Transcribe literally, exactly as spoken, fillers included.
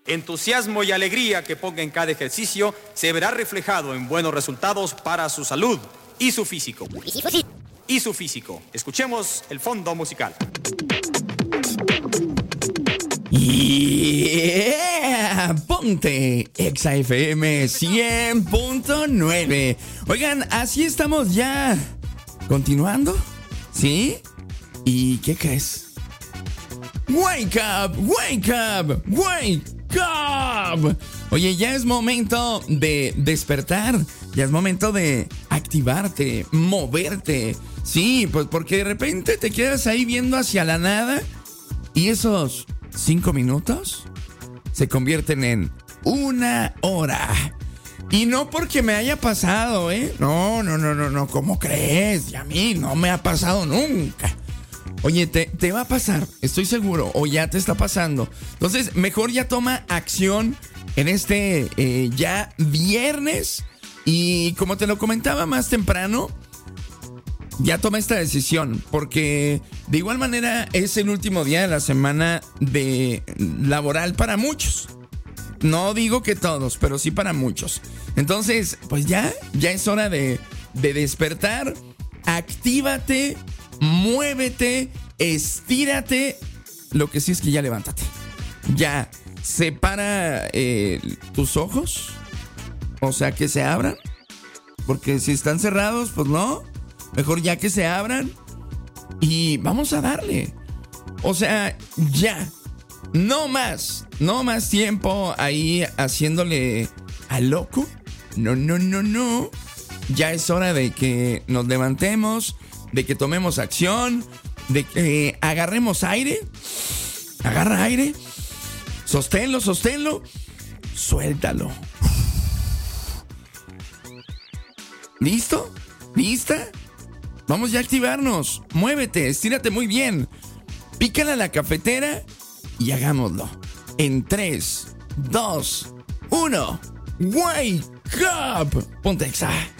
entusiasmo y alegría que ponga en cada ejercicio se verá reflejado en buenos resultados para su salud y su físico. Y su físico. Escuchemos el fondo musical. Yeah, ponte Exa F M cien punto nueve. Oigan, así estamos ya continuando, ¿sí? ¿Y qué crees? Wake up, wake up, wake up. Oye, ya es momento de despertar, ya es momento de activarte, moverte. Sí, pues porque de repente te quedas ahí viendo hacia la nada y esos cinco minutos se convierten en una hora. Y no porque me haya pasado, ¿eh? No, no, no, no, no, ¿cómo crees? Y a mí no me ha pasado nunca. Oye, te, te va a pasar, estoy seguro, o ya te está pasando. Entonces, mejor ya toma acción en este eh, ya viernes. Y como te lo comentaba más temprano, ya toma esta decisión, porque de igual manera es el último día de la semana de laboral para muchos. No digo que todos, pero sí para muchos. Entonces, pues ya, ya es hora de, de despertar. Actívate, muévete, estírate. Lo que sí es que ya levántate. Ya, separa eh, tus ojos. O sea, que se abran. Porque si están cerrados, pues no. Mejor ya que se abran y vamos a darle. O sea, ya. No más. No más tiempo ahí haciéndole al loco. No, no, no, no. Ya es hora de que nos levantemos, de que tomemos acción, de que agarremos aire. Agarra aire. Sosténlo, sosténlo. Suéltalo. ¿Listo? ¿Lista? Vamos ya a activarnos. Muévete, estírate muy bien. Pícala a la cafetera y hagámoslo. En tres, dos, uno. Wake up. Ponte Exa.